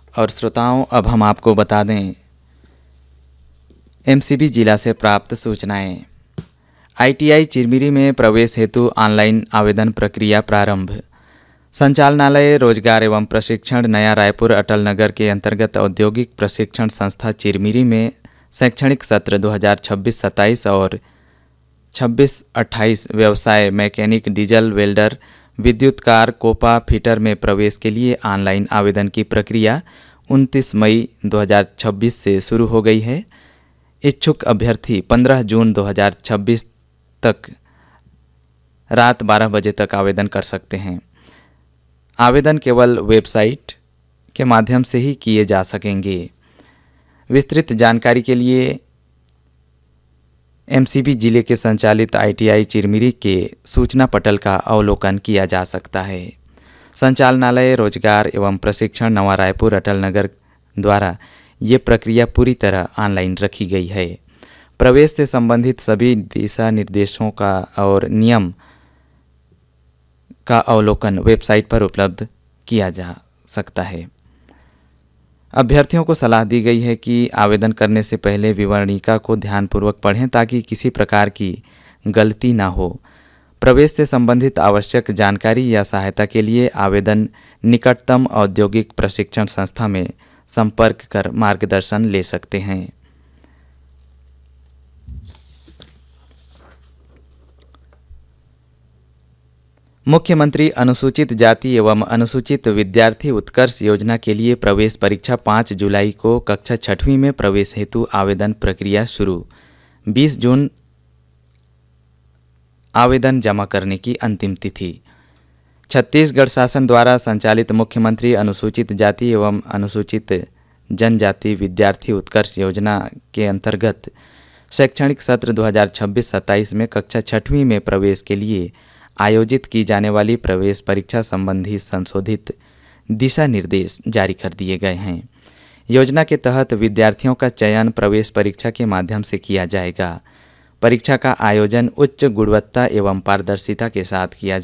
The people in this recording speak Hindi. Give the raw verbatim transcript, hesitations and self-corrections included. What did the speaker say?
और श्रोताओं, अब हम आपको बता दें एमसीबी जिला से प्राप्त सूचनाएं। आईटीआई चिरमिरी में प्रवेश हेतु ऑनलाइन आवेदन प्रक्रिया प्रारंभ। संचालनालय रोजगार एवं प्रशिक्षण नया रायपुर अटल नगर के अंतर्गत औद्योगिक प्रशिक्षण संस्था चिरमिरी में शैक्षणिक सत्र दो हज़ार छब्बीस सत्ताईस और छब्बीस अट्ठाईस व्यवसाय mechanic, diesel welder, विद्युतकार, Copa fitter में प्रवेश के लिए ऑनलाइन आवेदन की प्रक्रिया उनतीस मई दो हज़ार छब्बीस से शुरू हो गई है। इच्छुक अभ्यर्थी पंद्रह जून दो हज़ार छब्बीस तक रात बारह बजे तक आवेदन कर सकते हैं। आवेदन केवल वेबसाइट के माध्यम से ही किए जा सकेंगे। विस्तृत जानकारी के लिए एमसीबी जिले के संचालित आईटीआई चिरमिरी के सूचना पटल का अवलोकन किया जा सकता है। संचालनालय रोजगार एवं प्रशिक्षण नवा रायपुर अटल नगर द्वारा ये प्रक्रिया पूरी तरह ऑनलाइन रखी गई है। प्रवेश से संबंधित सभी दिशा निर्देशों का और नियम का अवलोकन वेबसाइट पर उपलब्ध किया जा सकता है। अभ्यर्थियों को सलाह दी गई है कि आवेदन करने से पहले विवरणिका को ध्यानपूर्वक पढ़ें ताकि किसी प्रकार की गलती ना हो। प्रवेश से संबंधित आवश्यक जानकारी या सहायता के लिए आवेदन निकटतम औद्योगिक प्रशिक्षण संस्था में संपर्क कर मार्गदर्शन ले सकते हैं। मुख्यमंत्री अनुसूचित जाति एवं अनुसूचित विद्यार्थी उत्कर्ष योजना के लिए प्रवेश परीक्षा पाँच जुलाई को कक्षा छठवीं में प्रवेश हेतु आवेदन प्रक्रिया शुरू। बीस जून आवेदन जमा करने की अंतिम तिथि। छत्तीसगढ़ शासन द्वारा संचालित मुख्यमंत्री अनुसूचित जाति एवं अनुसूचित जनजाति विद्यार्थी उत्कर्ष योजना के अंतर्गत शैक्षणिक सत्र दो हज़ार छब्बीस सत्ताईस में कक्षा छठवीं में प्रवेश के लिए आयोजित की जाने वाली प्रवेश परीक्षा संबंधी संशोधित दिशा निर्देश जारी कर दिए गए हैं। योजना के तहत विद्यार्थियों का चयन प्रवेश परीक्षा के माध्यम से किया जाएगा। परीक्षा का आयोजन उच्च गुणवत्ता एवं पारदर्शिता के साथ किया